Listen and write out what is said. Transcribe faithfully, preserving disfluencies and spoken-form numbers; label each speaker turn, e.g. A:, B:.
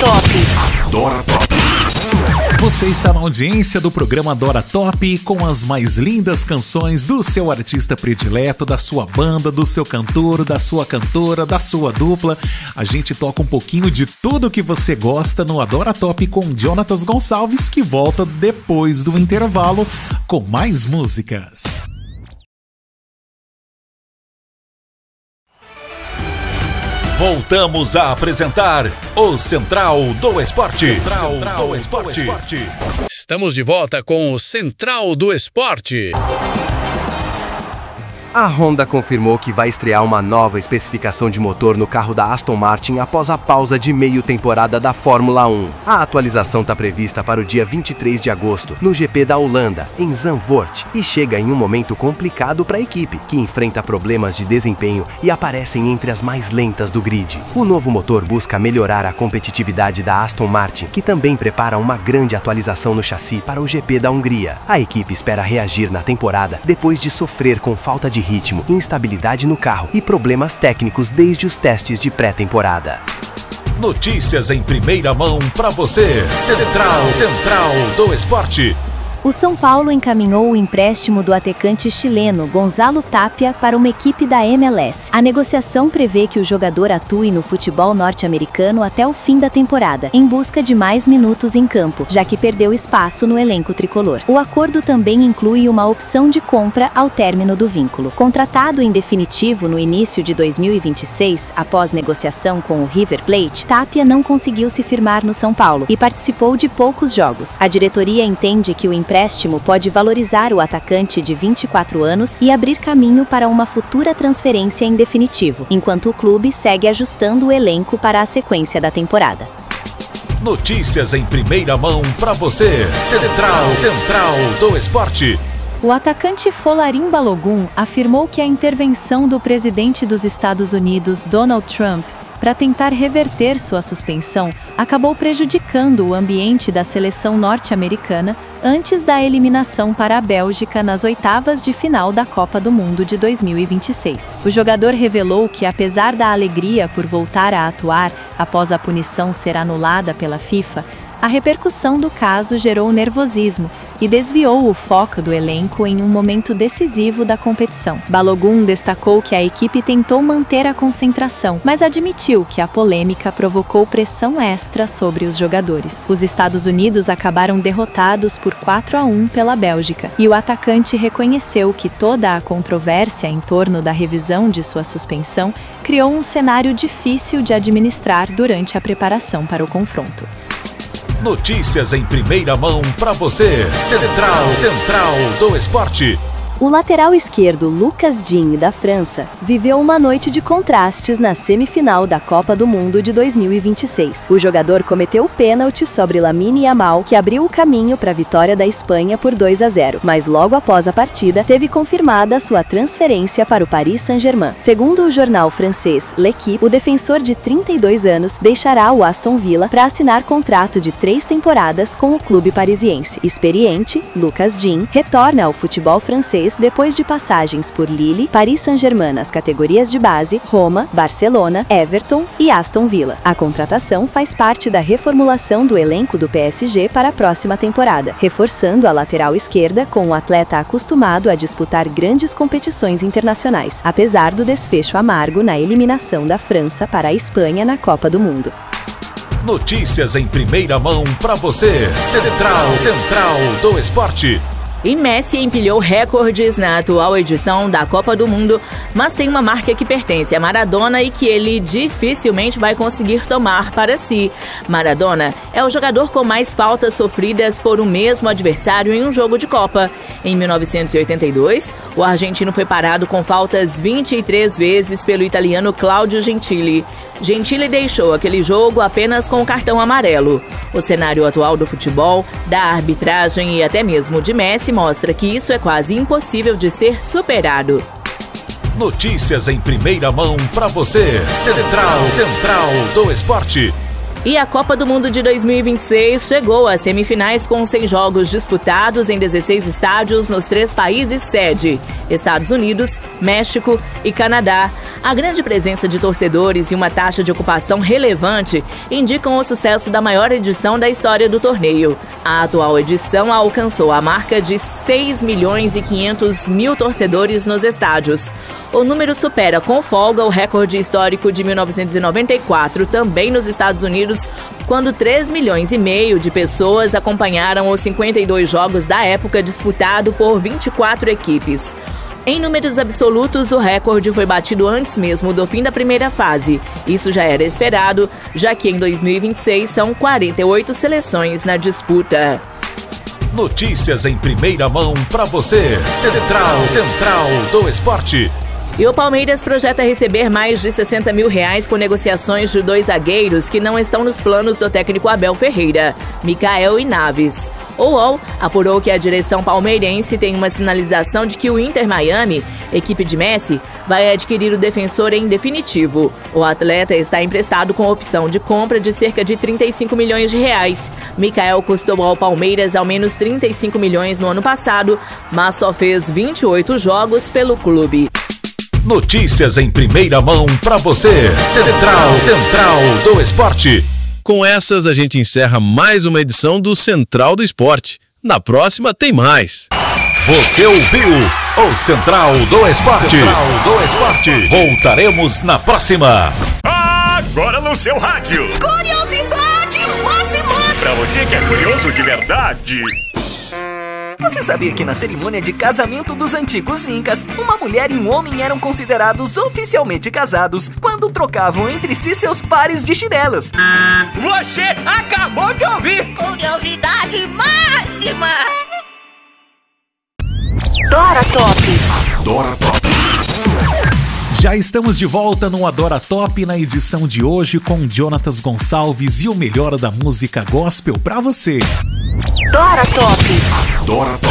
A: Top.
B: Adora Top. Você está na audiência do programa Adora Top com as mais lindas canções do seu artista predileto, da sua banda, do seu cantor, da sua cantora, da sua dupla. A gente toca um pouquinho de tudo que você gosta no Adora Top com Jonatas Gonçalves, que volta depois do intervalo com mais músicas.
C: Voltamos a apresentar o Central do Esporte. Central, Central do Esporte. Esporte.
D: Estamos de volta com o Central do Esporte.
E: A Honda confirmou que vai estrear uma nova especificação de motor no carro da Aston Martin após a pausa de meio temporada da Fórmula um. A atualização está prevista para o dia vinte e três de agosto, no G P da Holanda, em Zandvoort, e chega em um momento complicado para a equipe, que enfrenta problemas de desempenho e aparecem entre as mais lentas do grid. O novo motor busca melhorar a competitividade da Aston Martin, que também prepara uma grande atualização no chassi para o G P da Hungria. A equipe espera reagir na temporada depois de sofrer com falta de ritmo, instabilidade no carro e problemas técnicos desde os testes de pré-temporada.
C: Notícias em primeira mão para você. Central, Central do Esporte.
F: O São Paulo encaminhou o empréstimo do atacante chileno Gonzalo Tapia para uma equipe da M L S. A negociação prevê que o jogador atue no futebol norte-americano até o fim da temporada, em busca de mais minutos em campo, já que perdeu espaço no elenco tricolor. O acordo também inclui uma opção de compra ao término do vínculo. Contratado em definitivo no início de dois mil e vinte e seis, após negociação com o River Plate, Tapia não conseguiu se firmar no São Paulo e participou de poucos jogos. A diretoria entende que o empréstimo O empréstimo pode valorizar o atacante de vinte e quatro anos e abrir caminho para uma futura transferência em definitivo, enquanto o clube segue ajustando o elenco para a sequência da temporada.
C: Notícias em primeira mão para você. Central, Central do Esporte.
G: O atacante Folarin Balogun afirmou que a intervenção do presidente dos Estados Unidos, Donald Trump, para tentar reverter sua suspensão, acabou prejudicando o ambiente da seleção norte-americana antes da eliminação para a Bélgica nas oitavas de final da Copa do Mundo de dois mil e vinte e seis. O jogador revelou que, apesar da alegria por voltar a atuar após a punição ser anulada pela FIFA, a repercussão do caso gerou nervosismo e desviou o foco do elenco em um momento decisivo da competição. Balogun destacou que a equipe tentou manter a concentração, mas admitiu que a polêmica provocou pressão extra sobre os jogadores. Os Estados Unidos acabaram derrotados por quatro a um pela Bélgica, e o atacante reconheceu que toda a controvérsia em torno da revisão de sua suspensão criou um cenário difícil de administrar durante a preparação para o confronto.
C: Notícias em primeira mão para você. Central, Central do Esporte.
F: O lateral esquerdo Lucas Digne, da França, viveu uma noite de contrastes na semifinal da Copa do Mundo de dois mil e vinte e seis. O jogador cometeu o pênalti sobre Lamine Yamal, que abriu o caminho para a vitória da Espanha por dois a zero, mas logo após a partida, teve confirmada sua transferência para o Paris Saint-Germain. Segundo o jornal francês L'Équipe, o defensor de trinta e dois anos deixará o Aston Villa para assinar contrato de três temporadas com o clube parisiense. Experiente, Lucas Digne retorna ao futebol francês depois de passagens por Lille, Paris Saint-Germain nas categorias de base, Roma, Barcelona, Everton e Aston Villa. A contratação faz parte da reformulação do elenco do P S G para a próxima temporada, reforçando a lateral esquerda com um atleta acostumado a disputar grandes competições internacionais, apesar do desfecho amargo na eliminação da França para a Espanha na Copa do Mundo.
C: Notícias em primeira mão para você. Central, Central do Esporte.
H: E Messi empilhou recordes na atual edição da Copa do Mundo, mas tem uma marca que pertence a Maradona e que ele dificilmente vai conseguir tomar para si. Maradona é o jogador com mais faltas sofridas por um mesmo adversário em um jogo de Copa. Em mil novecentos e oitenta e dois, o argentino foi parado com faltas vinte e três vezes pelo italiano Claudio Gentili. Gentili deixou aquele jogo apenas com o cartão amarelo. O cenário atual do futebol, da arbitragem e até mesmo de Messi mostra que isso é quase impossível de ser superado.
C: Notícias em primeira mão para você. Central, Central do Esporte.
H: E a Copa do Mundo de dois mil e vinte e seis chegou às semifinais com seis jogos disputados em dezesseis estádios nos três países sede, Estados Unidos, México e Canadá. A grande presença de torcedores e uma taxa de ocupação relevante indicam o sucesso da maior edição da história do torneio. A atual edição alcançou a marca de seis milhões e quinhentos mil torcedores nos estádios. O número supera com folga o recorde histórico de mil novecentos e noventa e quatro, também nos Estados Unidos, quando três milhões e meio de pessoas acompanharam os cinquenta e dois jogos da época disputado por vinte e quatro equipes. Em números absolutos, o recorde foi batido antes mesmo do fim da primeira fase. Isso já era esperado, já que em dois mil e vinte e seis são quarenta e oito seleções na disputa.
C: Notícias em primeira mão para você. Central, Central do Esporte.
H: E o Palmeiras projeta receber mais de sessenta mil reais com negociações de dois zagueiros que não estão nos planos do técnico Abel Ferreira, Michael e Naves. O U O L apurou que a direção palmeirense tem uma sinalização de que o Inter Miami, equipe de Messi, vai adquirir o defensor em definitivo. O atleta está emprestado com opção de compra de cerca de trinta e cinco milhões de reais. Michael custou ao Palmeiras ao menos trinta e cinco milhões no ano passado, mas só fez vinte e oito jogos pelo clube.
C: Notícias em primeira mão para você. Central, Central do Esporte.
D: Com essas, a gente encerra mais uma edição do Central do Esporte. Na próxima tem mais.
C: Você ouviu o Central do Esporte. Central do Esporte. Voltaremos na próxima.
A: Agora no seu rádio.
I: Curiosidade máxima.
A: Pra você que é curioso de verdade.
I: Você sabia que na cerimônia de casamento dos antigos incas, uma mulher e um homem eram considerados oficialmente casados quando trocavam entre si seus pares de chinelas?
A: Você acabou de ouvir!
I: Curiosidade máxima!
F: Dora Top!
C: Dora Top!
B: Já estamos de volta no Adora Top na edição de hoje com Jonatas Gonçalves e o melhor da música gospel pra você.
F: Dora Top!
C: Dora Top!